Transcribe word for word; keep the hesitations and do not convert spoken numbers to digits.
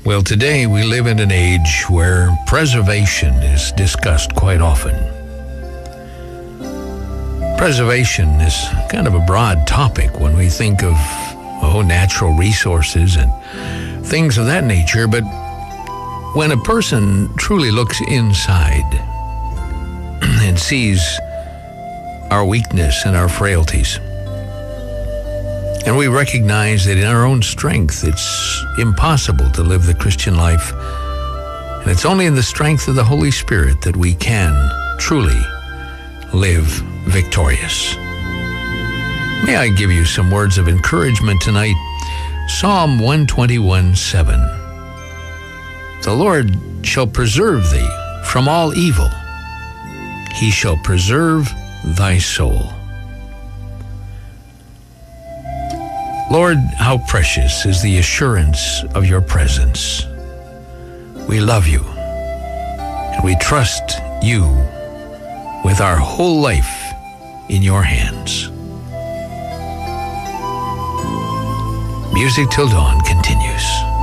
Well, today we live in an age where preservation is discussed quite often. Preservation is kind of a broad topic when we think of, oh, natural resources and things of that nature, but when a person truly looks inside and sees our weakness and our frailties, and we recognize that in our own strength, it's impossible to live the Christian life. And it's only in the strength of the Holy Spirit that we can truly live victorious. May I give you some words of encouragement tonight? Psalm one twenty-one, seven. The Lord shall preserve thee from all evil. He shall preserve thy soul. Lord, how precious is the assurance of your presence. We love you, and we trust you with our whole life in your hands. Music Till Dawn continues.